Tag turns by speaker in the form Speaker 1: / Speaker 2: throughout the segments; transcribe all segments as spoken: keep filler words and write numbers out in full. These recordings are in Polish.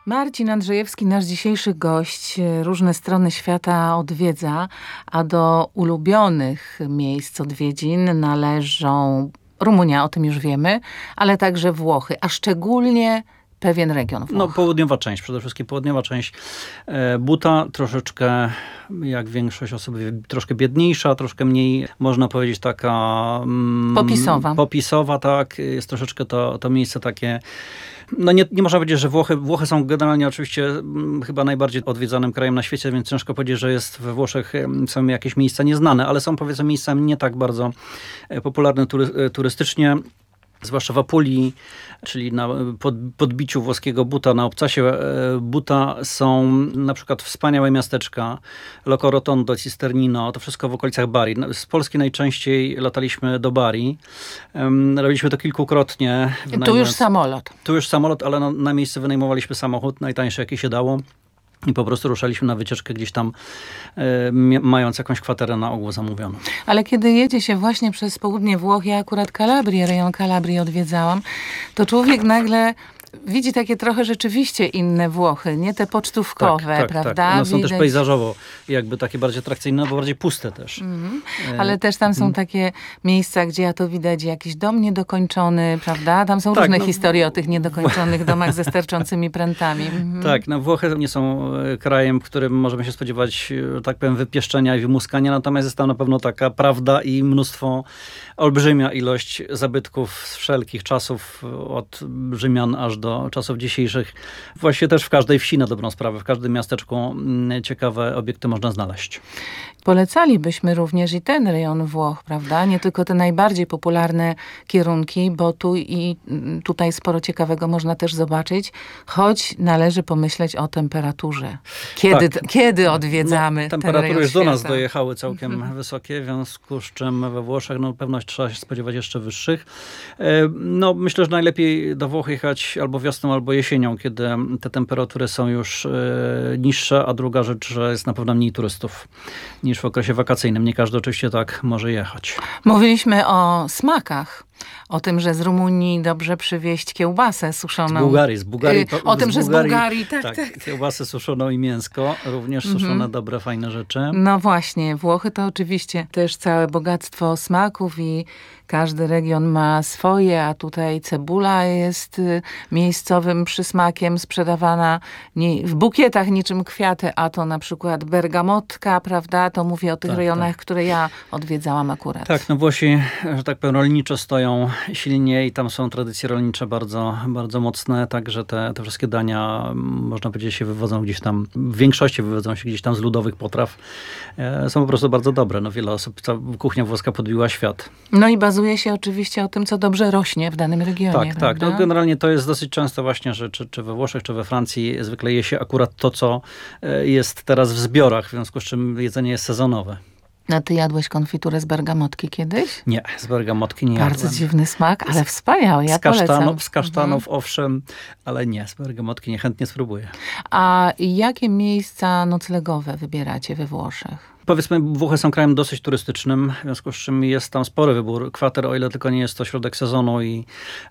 Speaker 1: Marcin Andrzejewski, nasz dzisiejszy gość, różne strony świata odwiedza, a do ulubionych miejsc odwiedzin należą Rumunia, o tym już wiemy, ale także Włochy, a szczególnie pewien region Włoch.
Speaker 2: No południowa część, przede wszystkim południowa część e, Buta, troszeczkę jak większość osób, troszkę biedniejsza, troszkę mniej, można powiedzieć, taka mm,
Speaker 1: popisowa.
Speaker 2: Popisowa, tak. Jest troszeczkę to, to miejsce takie. No nie, nie można powiedzieć, że Włochy, Włochy są generalnie oczywiście m, chyba najbardziej odwiedzanym krajem na świecie, więc ciężko powiedzieć, że jest we Włoszech m, są jakieś miejsca nieznane, ale są powiedzmy miejsca nie tak bardzo e, popularne tury, turystycznie. Zwłaszcza w Apulii, czyli na pod, podbiciu włoskiego Buta, na obcasie e, Buta są na przykład wspaniałe miasteczka, Loco Rotondo, Cisternino, to wszystko w okolicach Bari. Z Polski najczęściej lataliśmy do Bari. Um, robiliśmy to kilkukrotnie.
Speaker 1: Tu już samolot.
Speaker 2: Tu już samolot, ale na, na miejsce wynajmowaliśmy samochód, najtańszy jaki się dało. I po prostu ruszaliśmy na wycieczkę gdzieś tam, e, mając jakąś kwaterę na ogół zamówioną.
Speaker 1: Ale kiedy jedzie się właśnie przez południe Włoch, ja akurat Kalabrię, rejon Kalabrii odwiedzałam, to człowiek nagle widzi takie trochę rzeczywiście inne Włochy, nie te pocztówkowe,
Speaker 2: tak, tak,
Speaker 1: prawda?
Speaker 2: Tak. One są
Speaker 1: Widać...
Speaker 2: też pejzażowo jakby takie bardziej atrakcyjne, bo bardziej puste też.
Speaker 1: Mm. Ale też tam są mm. takie miejsca, gdzie ja to widać, jakiś dom niedokończony, prawda? Tam są tak, różne no... historie o tych niedokończonych domach ze sterczącymi prętami. Mm.
Speaker 2: Tak, no Włochy nie są krajem, w którym możemy się spodziewać, tak powiem, wypieszczenia i wymuskania, natomiast jest tam na pewno taka prawda i mnóstwo, olbrzymia ilość zabytków z wszelkich czasów, od Rzymian aż do czasów dzisiejszych. Właściwie też w każdej wsi na dobrą sprawę, w każdym miasteczku ciekawe obiekty można znaleźć.
Speaker 1: Polecalibyśmy również i ten rejon Włoch, prawda? Nie tylko te najbardziej popularne kierunki, bo tu i tutaj sporo ciekawego można też zobaczyć, choć należy pomyśleć o temperaturze. Kiedy, tak. kiedy odwiedzamy no,
Speaker 2: temperatury
Speaker 1: ten
Speaker 2: już do nas
Speaker 1: świata.
Speaker 2: dojechały całkiem mhm. wysokie, w związku z czym we Włoszech no pewno trzeba się spodziewać jeszcze wyższych. No myślę, że najlepiej do Włoch jechać albo wiosną, albo jesienią, kiedy te temperatury są już niższe, a druga rzecz, że jest na pewno mniej turystów niż w okresie wakacyjnym. Nie każdy oczywiście tak może jechać.
Speaker 1: Mówiliśmy o smakach. O tym, że z Rumunii dobrze przywieźć kiełbasę suszoną.
Speaker 2: Z Bułgarii. Z Bułgarii
Speaker 1: to, o tym, że z Bułgarii, tak,
Speaker 2: tak.
Speaker 1: tak.
Speaker 2: Kiełbasę suszoną i mięsko. Również mm-hmm. suszone, dobre, fajne rzeczy.
Speaker 1: No właśnie. Włochy to oczywiście też całe bogactwo smaków i każdy region ma swoje, a tutaj cebula jest miejscowym przysmakiem sprzedawana nie, w bukietach niczym kwiaty, a to na przykład bergamotka, prawda? To mówię o tych tak, rejonach, tak. które ja odwiedzałam akurat.
Speaker 2: Tak, no Włosi, że tak powiem, rolniczo stoją silnie i tam są tradycje rolnicze bardzo, bardzo mocne, także te, te wszystkie dania, można powiedzieć, się wywodzą gdzieś tam, w większości wywodzą się gdzieś tam z ludowych potraw. E, są po prostu bardzo dobre. No wiele osób, kuchnia włoska podbiła świat.
Speaker 1: No i bazuje się oczywiście o tym, co dobrze rośnie w danym regionie.
Speaker 2: Tak, tak. No, generalnie to jest dosyć często właśnie, że czy, czy we Włoszech, czy we Francji zwykle je się akurat to, co jest teraz w zbiorach, w związku z czym jedzenie jest sezonowe.
Speaker 1: A ty jadłeś konfiturę z bergamotki kiedyś?
Speaker 2: Nie, z bergamotki nie
Speaker 1: Bardzo
Speaker 2: jadłem.
Speaker 1: dziwny smak, ale wspaniały, ja
Speaker 2: z kasztanów,
Speaker 1: polecam.
Speaker 2: Z kasztanów
Speaker 1: mhm. owszem,
Speaker 2: ale nie, z bergamotki niechętnie spróbuję.
Speaker 1: A jakie miejsca noclegowe wybieracie we Włoszech?
Speaker 2: Powiedzmy, Włochy są krajem dosyć turystycznym, w związku z czym jest tam spory wybór kwater, o ile tylko nie jest to środek sezonu i,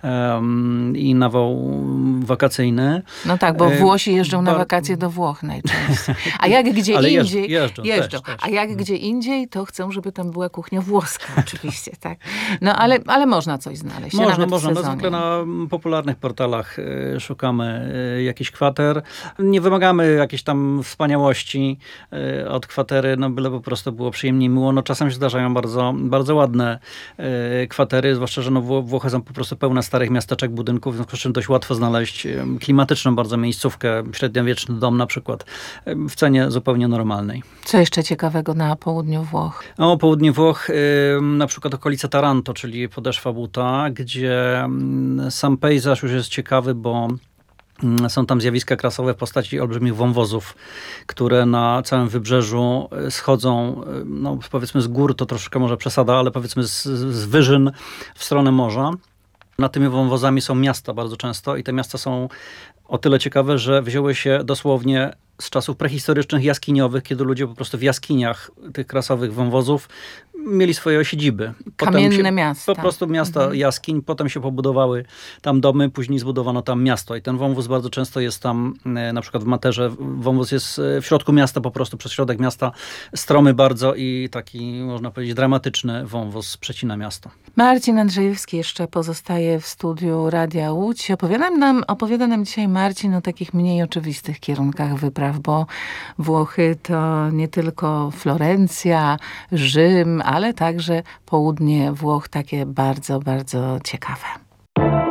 Speaker 2: um, i nawał wakacyjny.
Speaker 1: No tak, bo Włosi jeżdżą na wakacje do Włoch najczęściej. A jak gdzie
Speaker 2: Ale
Speaker 1: indziej,
Speaker 2: jeżdżą,
Speaker 1: jeżdżą.
Speaker 2: Też, też.
Speaker 1: A jak gdzie indziej, to chcą, żeby tam była kuchnia włoska oczywiście, tak. No ale, ale można coś znaleźć.
Speaker 2: Można,
Speaker 1: nawet
Speaker 2: można. No, zwykle na popularnych portalach y, szukamy y, jakichś kwater. Nie wymagamy jakiejś tam wspaniałości y, od kwatery, no byle po prostu było przyjemnie miło. No czasem się zdarzają bardzo, bardzo ładne y, kwatery, zwłaszcza, że no Włochy są po prostu pełne starych miasteczek, budynków, w związku z czym dość łatwo znaleźć y, klimatyczną bardzo miejscówkę, średniowieczny dom na przykład, y, w cenie zupełnie normalnej.
Speaker 1: Co jeszcze ciekawego na południu Włoch?
Speaker 2: O, południe Włoch, y, na przykład okolica Taranto, czyli podeszwa Buta, gdzie y, sam pejzaż już jest ciekawy, bo są tam zjawiska krasowe w postaci olbrzymich wąwozów, które na całym wybrzeżu schodzą, no powiedzmy z gór, to troszkę może przesada, ale powiedzmy z, z wyżyn w stronę morza. Nad tymi wąwozami są miasta bardzo często i te miasta są o tyle ciekawe, że wzięły się dosłownie z czasów prehistorycznych, jaskiniowych, kiedy ludzie po prostu w jaskiniach tych krasowych wąwozów mieli swoje siedziby. Potem
Speaker 1: Kamienne
Speaker 2: się,
Speaker 1: miasta.
Speaker 2: Po prostu miasta
Speaker 1: mhm.
Speaker 2: jaskiń, potem się pobudowały tam domy, później zbudowano tam miasto i ten wąwóz bardzo często jest tam, na przykład w Materze, wąwóz jest w środku miasta, po prostu przez środek miasta, stromy bardzo i taki, można powiedzieć, dramatyczny wąwóz przecina miasto.
Speaker 1: Marcin Andrzejewski jeszcze pozostaje w studiu Radia Łódź. Opowiada nam, opowiada nam dzisiaj Marcin o takich mniej oczywistych kierunkach wypraw, bo Włochy to nie tylko Florencja, Rzym, ale także południe Włoch takie bardzo, bardzo ciekawe.